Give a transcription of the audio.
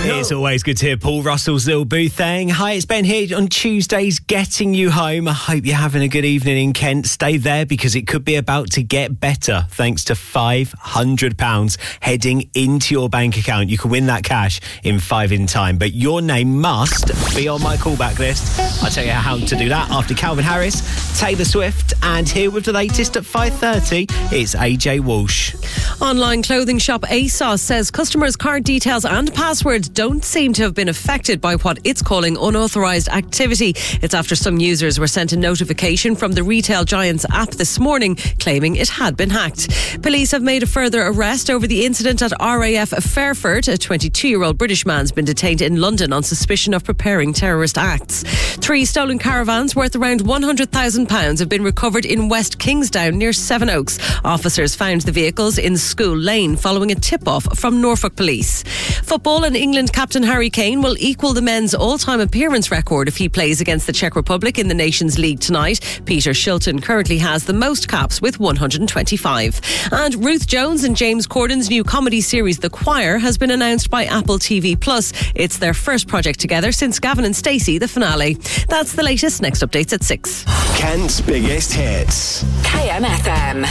It's always good to hear Paul Russell's little Boothang. Hi, it's Ben here on Tuesdays, getting you home. I hope you're having a good evening in Kent. Stay there because it could be about to get better thanks to £500 heading into your bank account. You can win that cash in 5 in time, but your name must be on my callback list. I'll tell you how to do that after Calvin Harris, Taylor Swift, and here with the latest at 5:30, it's AJ Walsh. Online clothing shop ASOS says customers' card details and passwords don't seem to have been affected by what it's calling unauthorised activity. It's after some users were sent a notification from the retail giant's app this morning claiming it had been hacked. Police have made a further arrest over the incident at RAF Fairford. A 22-year-old British man's been detained in London on suspicion of preparing terrorist acts. 3 stolen caravans worth around £100,000 have been recovered in West Kingsdown near Sevenoaks. Officers found the vehicles in School Lane following a tip-off from Norfolk Police. Football, and England captain Harry Kane will equal the men's all-time appearance record if he plays against the Czech Republic in the Nations League tonight. Peter Shilton currently has the most caps with 125. And Ruth Jones and James Corden's new comedy series The Choir has been announced by Apple TV+. It's their first project together since Gavin and Stacey, the finale. That's the latest. Next updates at 6. Kent's biggest hits. KMFM.